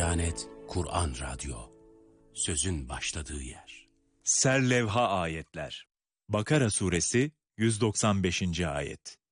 Diyanet Kur'an Radyo, sözün başladığı yer. Serlevha ayetler. Bakara suresi 195. ayet.